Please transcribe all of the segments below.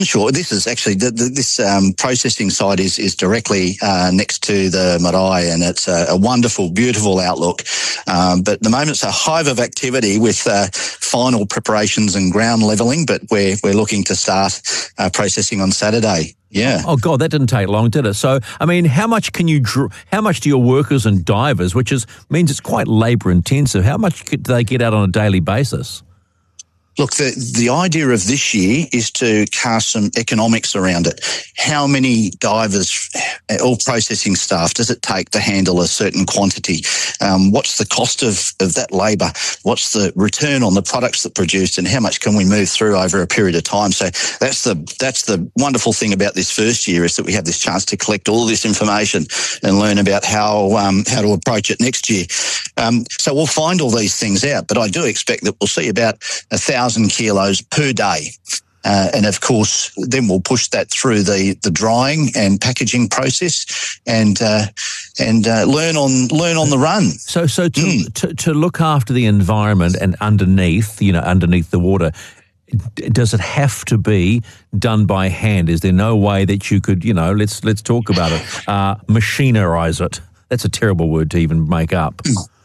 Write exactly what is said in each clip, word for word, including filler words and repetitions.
Sure. This is actually, the, the, this um, processing site is, is directly uh, next to the marae, and it's a, a wonderful, beautiful outlook. Um, but at the moment it's a hive of activity with uh, final preparations and ground levelling, but we're, we're looking to start uh, processing on Saturday. Yeah. Oh God, that didn't take long, did it? So, I mean, how much can you? Dr- how much do your workers and divers, which is means it's quite labour intensive, how much do they get out on a daily basis? Look, the, the idea of this year is to cast some economics around it. How many divers or processing staff does it take to handle a certain quantity? Um, what's the cost of, of that labour? What's the return on the products that produced, and how much can we move through over a period of time? So that's the that's the wonderful thing about this first year, is that we have this chance to collect all this information and learn about how um, how to approach it next year. Um, so we'll find all these things out, but I do expect that we'll see about a thousand kilos per day. Uh, and of course, then we'll push that through the, the drying and packaging process, and uh, and uh, learn on learn on the run. So, so to, mm. to to look after the environment and underneath, you know, underneath the water, does it have to be done by hand? Is there no way that you could, you know, let's let's talk about it, uh, machinerize it? That's a terrible word to even make up.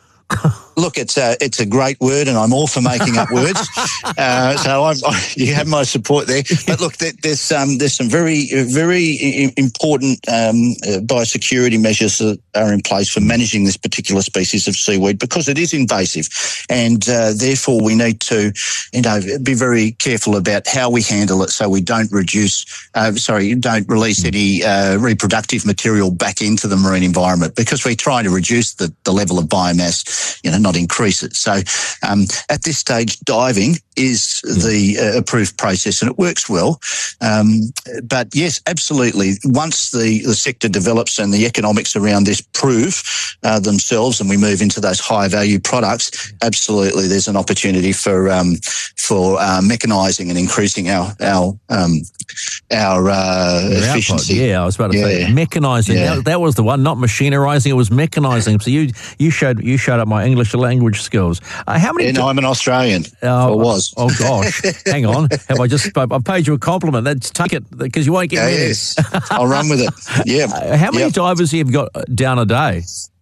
Look, it's a it's a great word, and I'm all for making up words. Uh, so I'm, I, you have my support there. But look, there, there's um, there's some very very important um, uh, biosecurity measures that are in place for managing this particular species of seaweed, because it is invasive, and uh, therefore we need to, you know, be very careful about how we handle it, so we don't reduce, uh, sorry, don't release any uh, reproductive material back into the marine environment, because we're trying to reduce the, the level of biomass, you know, not increase it. So um, at this stage, diving is the uh, approved process, and it works well. Um, but yes, absolutely. Once the, the sector develops and the economics around this prove uh, themselves, and we move into those high value products, absolutely, there's an opportunity for um, for uh, mechanising and increasing our our um, our uh, efficiency. Yeah, I was about to yeah. say mechanising. Yeah. That, that was the one, not machinerising. It was mechanising. So you you showed you showed up my English language skills. Uh, how many? Yeah, no, I'm an Australian. Uh, or was. Oh gosh, hang on. Have I just? I've paid you a compliment. Let's take it, because you won't get yeah, many. Yes, I'll run with it. Yeah. Uh, how many yep. divers have you got down a day?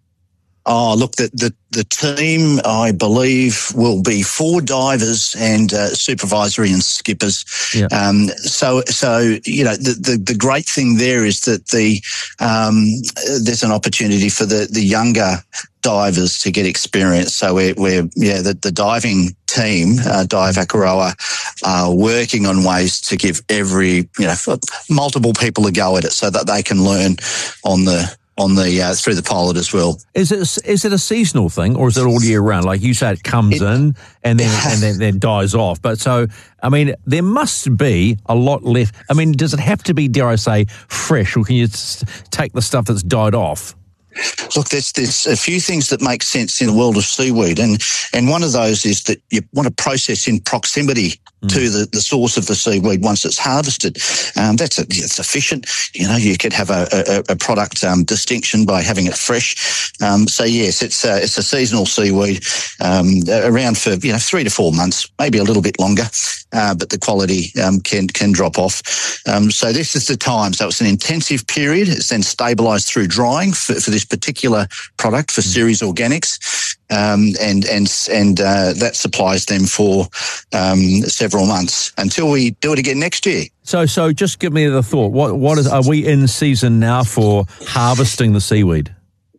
Oh, look, the, the, the team, I believe, will be four divers and uh, supervisory and skippers. Yeah. Um, so, so you know, the, the, the great thing there is that the um, there's an opportunity for the, the younger divers to get experience. So we're, we're yeah, the, the diving team, uh, Dive Akaroa, are working on ways to give every, you know, multiple people a go at it, so that they can learn on the on the uh, through the pilot as well. Is it is it a seasonal thing, or is it all year round? Like you say, it comes it, in and then and then, then dies off. But so, I mean, there must be a lot left. I mean, does it have to be, dare I say, fresh, or can you take the stuff that's died off? Look, there's there's a few things that make sense in the world of seaweed, and and one of those is that you want to process in proximity mm. to the, the source of the seaweed once it's harvested. Um, that's a, it's efficient. You know, you could have a, a, a product um, distinction by having it fresh. Um, so yes, it's a, it's a seasonal seaweed, um, around for you know three to four months, maybe a little bit longer, uh, but the quality um, can can drop off. Um, so this is the time. So it's an intensive period. It's then stabilised through drying for, for this particular product, for Ceres Organics, um, and and and uh, that supplies them for um, several months until we do it again next year. So, so just give me the thought. What what is? Are we in season now for harvesting the seaweed?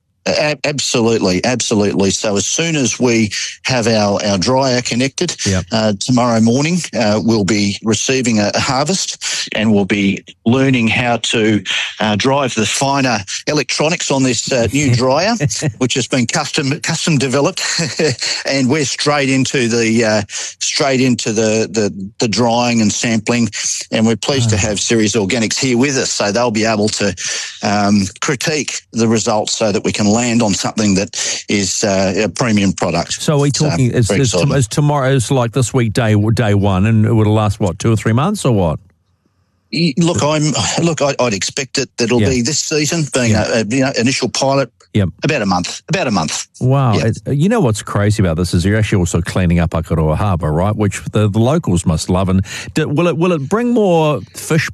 A- absolutely, absolutely. So as soon as we have our, our dryer connected, yep. uh, tomorrow morning, uh, we'll be receiving a, a harvest, and we'll be learning how to uh, drive the finer electronics on this uh, new dryer, which has been custom custom developed, and we're straight into the uh, straight into the, the the drying and sampling, and we're pleased oh. to have Ceres Organics here with us, so they'll be able to um, critique the results so that we can land on something that is uh, a premium product. So are we talking, so, is, is, is tomorrow's like this week, day day one, and it would last, what, two or three months or what? Look, I'm look. I, I'd expect it that it'll Yeah. be this season, being Yeah. a, a you know initial pilot. Yep. About a month. About a month. Wow. Yeah. It- you know what's crazy about this is you're actually also cleaning up Akaroa Harbour, right? Which the, the locals must love. And do, will it will it bring more fish